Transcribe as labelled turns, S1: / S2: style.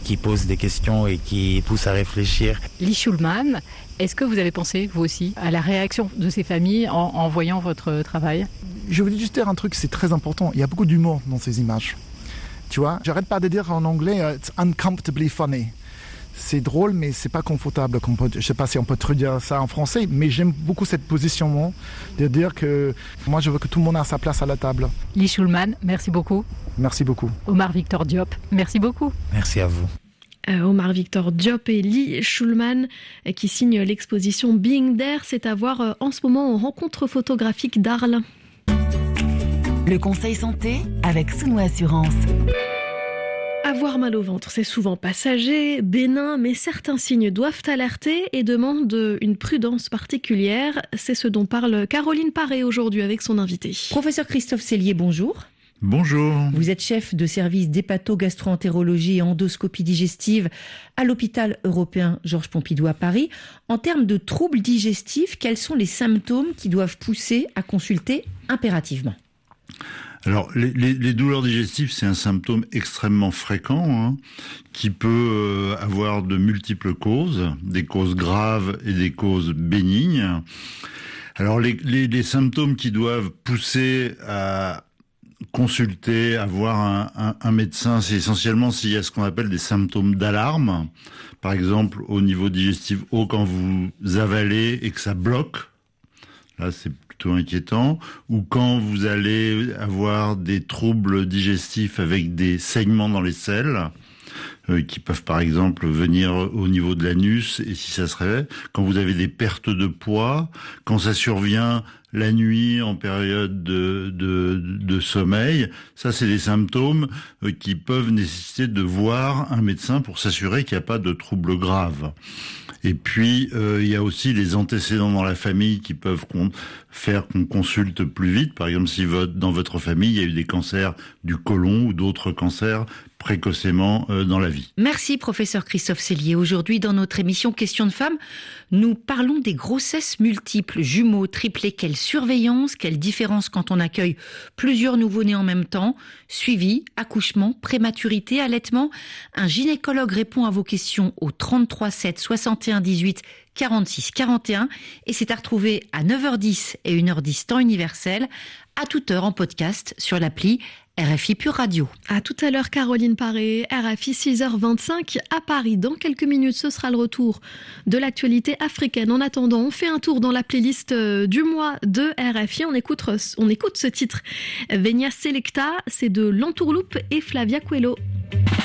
S1: qui pose des questions et qui pousse à réfléchir.
S2: Lee Schulman, est-ce que vous avez pensé, vous aussi, à la réaction de ces familles en voyant votre travail ?
S3: Je voulais juste dire un truc, c'est très important. Il y a beaucoup d'humour dans ces images. Tu vois, j'arrête pas de dire en anglais « it's uncomfortably funny ». C'est drôle, mais c'est pas confortable. Je sais pas si on peut traduire ça en français, mais j'aime beaucoup cette position de dire que moi, je veux que tout le monde ait sa place à la table.
S2: Lee Schulman, merci beaucoup.
S3: Merci beaucoup.
S2: Omar Victor Diop, merci beaucoup.
S1: Merci à vous.
S4: Omar Victor Diop et Lee Schulman qui signent l'exposition Being There. C'est à voir en ce moment aux rencontres photographiques d'Arles.
S5: Le conseil santé avec Souno Assurance.
S4: Avoir mal au ventre, c'est souvent passager, bénin, mais certains signes doivent alerter et demandent une prudence particulière. C'est ce dont parle Caroline Paré aujourd'hui avec son invité.
S6: Professeur Christophe Cellier, bonjour.
S7: Bonjour.
S6: Vous êtes chef de service d'hépato-gastro-entérologie et endoscopie digestive à l'hôpital européen Georges Pompidou à Paris. En termes de troubles digestifs, quels sont les symptômes qui doivent pousser à consulter impérativement ?
S7: Alors, les douleurs digestives, c'est un symptôme extrêmement fréquent, qui peut avoir de multiples causes, des causes graves et des causes bénignes. Alors, les symptômes qui doivent pousser à consulter, à voir un médecin, c'est essentiellement s'il y a ce qu'on appelle des symptômes d'alarme. Par exemple, au niveau digestif haut, quand vous avalez et que ça bloque, là, c'est plutôt inquiétant, ou quand vous allez avoir des troubles digestifs avec des saignements dans les selles, qui peuvent par exemple venir au niveau de l'anus, et si ça se réveille, quand vous avez des pertes de poids, quand ça survient la nuit en période de sommeil, ça c'est des symptômes qui peuvent nécessiter de voir un médecin pour s'assurer qu'il n'y a pas de troubles graves. Et puis, il y a aussi les antécédents dans la famille qui peuvent faire qu'on consulte plus vite. Par exemple, si dans votre famille, il y a eu des cancers du côlon ou d'autres cancers précocement dans la vie.
S6: Merci, professeur Christophe Cellier. Aujourd'hui, dans notre émission Questions de femmes, nous parlons des grossesses multiples, jumeaux, triplés. Quelle surveillance, quelle différence quand on accueille plusieurs nouveau-nés en même temps, suivi, accouchement, prématurité, allaitement. Un gynécologue répond à vos questions au 33 7 61 18 46 41 et c'est à retrouver à 9h10 et 1h10 temps universel, à toute heure en podcast sur l'appli RFI Pure Radio.
S4: À tout à l'heure, Caroline Paré, RFI 6h25 à Paris. Dans quelques minutes, ce sera le retour de l'actualité africaine. En attendant, on fait un tour dans la playlist du mois de RFI. On écoute ce titre. Venia Selecta, c'est de L'Entourloupe et Flavia Coelho.